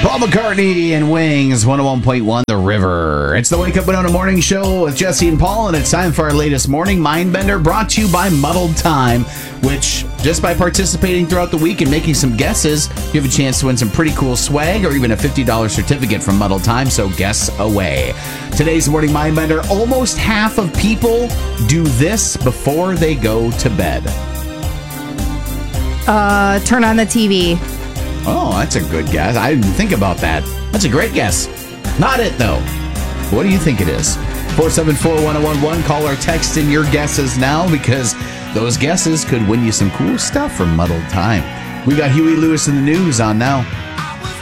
Paul McCartney and Wings, 101.1 The River. It's the Wake Up Winona Morning Show with Jesse and Paul, and it's time for our latest Morning Mindbender, brought to you by Muddled Time, which, just by participating throughout the week and making some guesses, you have a chance to win some pretty cool swag or even a $50 certificate from Muddled Time, so guess away. Today's Morning Mindbender, almost half of people do this before they go to bed. Turn on the TV. Oh, that's a good guess. I didn't think about that. That's a great guess. Not it, though. What do you think it is? 474-1011. Call or text in your guesses now, because those guesses could win you some cool stuff from Muddled Time. We got Huey Lewis in the news on now.